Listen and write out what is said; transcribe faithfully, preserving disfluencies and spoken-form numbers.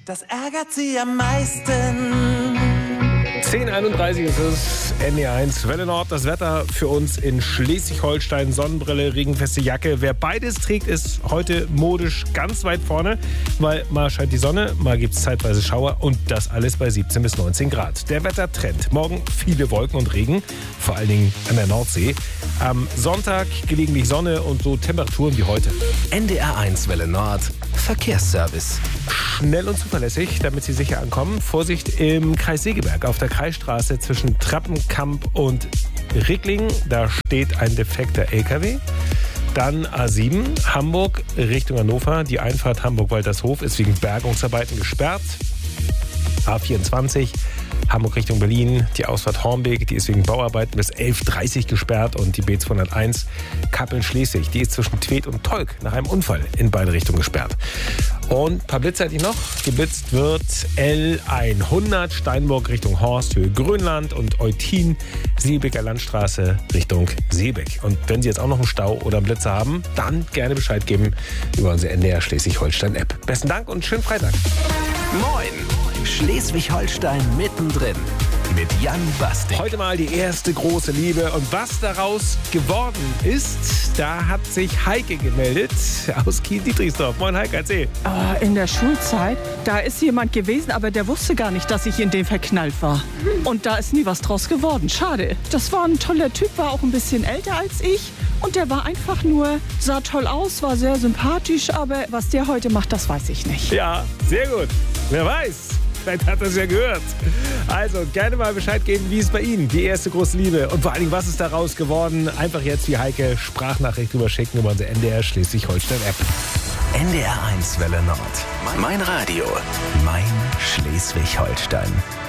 Das ärgert sie am meisten. zehn Uhr einunddreißig ist es, N D R eins, Welle Nord, das Wetter für uns in Schleswig-Holstein, Sonnenbrille, regenfeste Jacke. Wer beides trägt, ist heute modisch ganz weit vorne, weil mal scheint die Sonne, mal gibt es zeitweise Schauer und das alles bei siebzehn bis neunzehn Grad. Der Wettertrend, morgen viele Wolken und Regen, vor allen Dingen an der Nordsee. Am Sonntag gelegentlich Sonne und so Temperaturen wie heute. N D R eins Welle Nord, Verkehrsservice. Schnell und zuverlässig, damit Sie sicher ankommen. Vorsicht im Kreis Segeberg auf der Kreisstraße zwischen Trappenkamp und Ricklingen. Da steht ein defekter L K W. Dann A sieben, Hamburg Richtung Hannover. Die Einfahrt Hamburg-Waltershof ist wegen Bergungsarbeiten gesperrt. A vierundzwanzig, Hamburg Richtung Berlin, die Ausfahrt Hornbeek, die ist wegen Bauarbeiten bis elf Uhr dreißig gesperrt und die B zweihunderteins Kappeln-Schleswig, die ist zwischen Tweed und Tolk nach einem Unfall in beide Richtungen gesperrt. Und ein paar Blitze hätte ich noch. Geblitzt wird L hundert Steinburg Richtung Horst, Höhe Grönland und Eutin, Seebecker Landstraße Richtung Seebeck. Und wenn Sie jetzt auch noch einen Stau oder einen Blitzer haben, dann gerne Bescheid geben über unsere N D R Schleswig-Holstein-App. Besten Dank und schönen Freitag. Moin, Schleswig-Holstein mittendrin mit Jan Bastik. Heute mal die erste große Liebe. Und was daraus geworden ist, da hat sich Heike gemeldet aus Kiel-Dietrichsdorf. Moin Heike, erzähl. Oh, in der Schulzeit, da ist jemand gewesen, aber der wusste gar nicht, dass ich in den verknallt war. Und da ist nie was draus geworden. Schade. Das war ein toller Typ, war auch ein bisschen älter als ich. Und der war einfach nur, sah toll aus, war sehr sympathisch. Aber was der heute macht, das weiß ich nicht. Ja, sehr gut. Wer weiß. Vielleicht hat er es ja gehört. Also gerne mal Bescheid geben, wie es bei Ihnen, die erste große Liebe und vor allen Dingen, was ist daraus geworden? Einfach jetzt wie Heike Sprachnachricht drüber schicken über unsere N D R Schleswig-Holstein-App. N D R eins Welle Nord. Mein Radio. Mein Schleswig-Holstein.